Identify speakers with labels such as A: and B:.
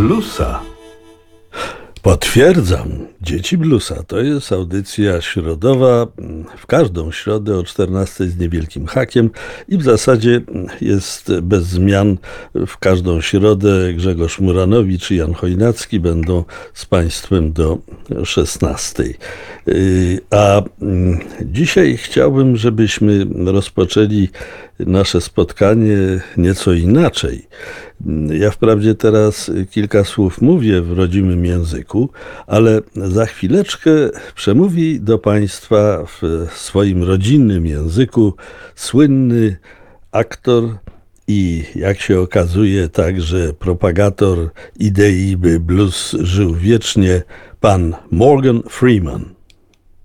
A: bluesa. Potwierdzam, Dzieci Bluesa to jest audycja środowa w każdą środę o 14 z niewielkim hakiem i w zasadzie jest bez zmian w każdą środę. Grzegorz Muranowicz i Jan Chojnacki będą z Państwem do 16. A dzisiaj chciałbym, żebyśmy rozpoczęli nasze spotkanie nieco inaczej. Ja wprawdzie teraz kilka słów mówię w rodzimym języku, ale za chwileczkę przemówi do Państwa w swoim rodzinnym języku słynny aktor i, jak się okazuje, także propagator idei, by blues żył wiecznie, pan Morgan Freeman.